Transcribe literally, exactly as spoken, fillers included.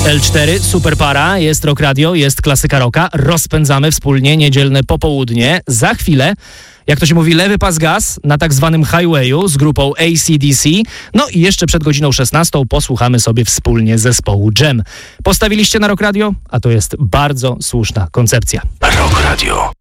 L cztery, super para, jest Rock Radio, jest klasyka rocka. Rozpędzamy wspólnie niedzielne popołudnie. Za chwilę, jak to się mówi, lewy pas gaz na tak zwanym highwayu z grupą A C D C. No i jeszcze przed godziną szesnastą posłuchamy sobie wspólnie zespołu Jam. Postawiliście na Rock Radio? A to jest bardzo słuszna koncepcja. Rock Radio.